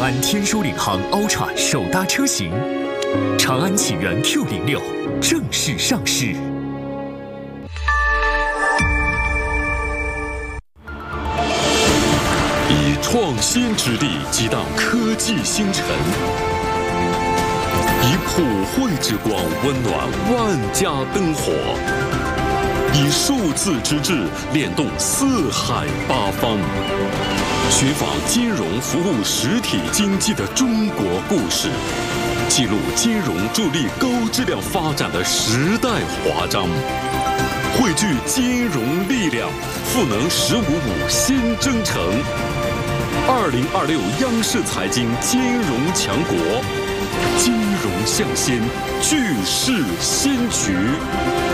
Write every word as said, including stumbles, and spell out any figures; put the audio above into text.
安天舒领航 Ultra 首搭车型，长安启源 Q 零六正式上市。 以创新之力激荡科技星辰，以普惠之光温暖万家灯火，以数字之智联动四海八方。寻访金融服务实体经济的中国故事，记录金融助力高质量发展的时代华章，汇聚金融力量，赋能“十五五”新征程。二零二六央视财经金融强国，金融向先，巨势先局。